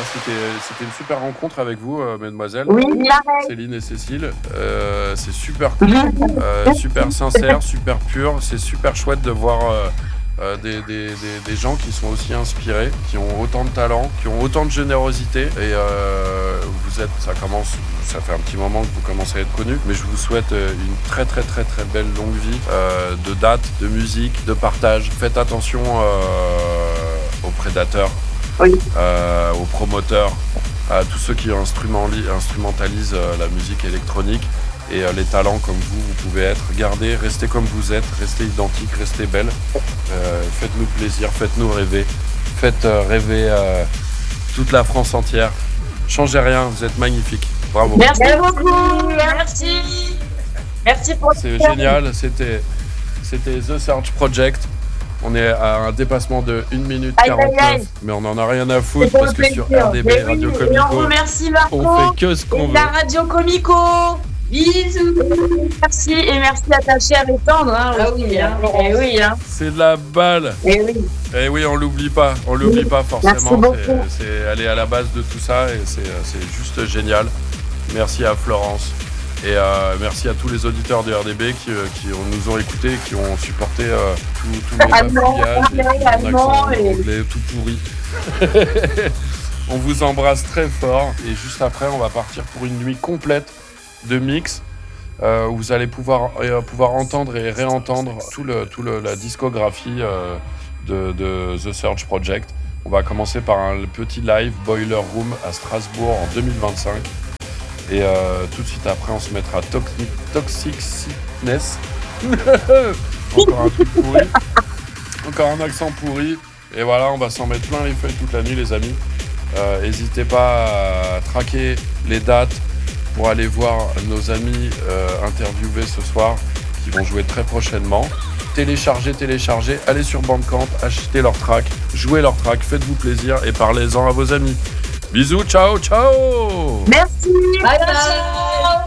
c'était une super rencontre avec vous, mesdemoiselles. Oui, Céline et Cécile. C'est super cool, super sincère, super pur. C'est super chouette de voir des gens qui sont aussi inspirés, qui ont autant de talent, qui ont autant de générosité. Et ça fait un petit moment que vous commencez à être connus, mais je vous souhaite une très très très très belle longue vie de dates, de musique, de partage. Faites attention aux prédateurs, aux promoteurs, à tous ceux qui instrumentalisent la musique électronique. Et les talents comme vous pouvez être. Restez comme vous êtes, restez identiques, restez belles. Faites-nous plaisir, faites-nous rêver. Faites rêver toute la France entière. Changez rien, vous êtes magnifiques. Bravo. Merci beaucoup, merci. Merci pour C'est génial, c'était The Search Project. On est à un dépassement de 1 minute 49, mais on n'en a rien à foutre parce que sur RDB, Radio Comico, et on remercie Marco, on fait que ce qu'on veut. La Radio Comico. Bisous. Merci et merci à ta chère et tendre. C'est de la balle. Et oui, on l'oublie pas forcément. Elle est à la base de tout ça et c'est juste génial. Merci à Florence et merci à tous les auditeurs de RDB qui nous ont écoutés, qui ont supporté tous mes bafouillages et mon accent anglais tout pourri. On vous embrasse très fort et juste après, on va partir pour une nuit complète de mix où vous allez pouvoir entendre et réentendre la discographie de The Search Project. On va commencer par un petit live Boiler Room à Strasbourg en 2025 et tout de suite après on se mettra Toxic Sickness. Encore un truc pourri, encore un accent pourri et voilà, on va s'en mettre plein les feuilles toute la nuit les amis. N'hésitez pas à traquer les dates pour aller voir nos amis interviewés ce soir qui vont jouer très prochainement. Téléchargez, allez sur Bandcamp, achetez leurs tracks, jouez leurs tracks, faites-vous plaisir et parlez-en à vos amis. Bisous, ciao. Merci. Bye.